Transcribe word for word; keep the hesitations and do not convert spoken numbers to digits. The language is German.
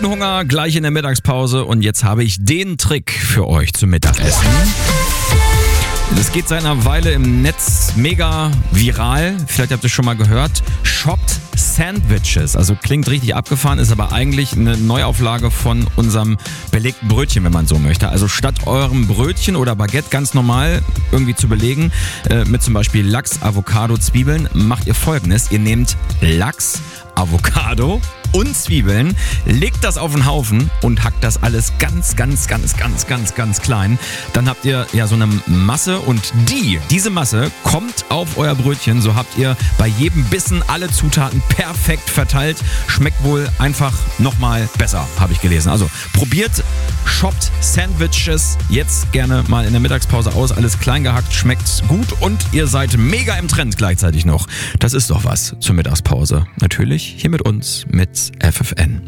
Hunger, gleich in der Mittagspause und jetzt habe ich den Trick für euch zum Mittagessen. Das geht seit einer Weile im Netz mega viral. Vielleicht habt ihr es schon mal gehört. Shoppt Sandwiches. Also klingt richtig abgefahren, ist aber eigentlich eine Neuauflage von unserem belegten Brötchen, wenn man so möchte. Also statt eurem Brötchen oder Baguette ganz normal irgendwie zu belegen, äh, mit zum Beispiel Lachs, Avocado, Zwiebeln, macht ihr Folgendes. Ihr nehmt Lachs, Avocado und Zwiebeln, legt das auf den Haufen und hackt das alles ganz, ganz, ganz, ganz, ganz, ganz klein. Dann habt ihr ja so eine Masse und die, diese Masse kommt auf euer Brötchen. So habt ihr bei jedem Bissen alle Zutaten perfekt verteilt. Schmeckt wohl einfach nochmal besser, habe ich gelesen. Also probiert, shoppt Sandwiches jetzt gerne mal in der Mittagspause aus. Alles klein gehackt, schmeckt gut und ihr seid mega im Trend gleichzeitig noch. Das ist doch was zur Mittagspause. Natürlich hier mit uns, mit F F N.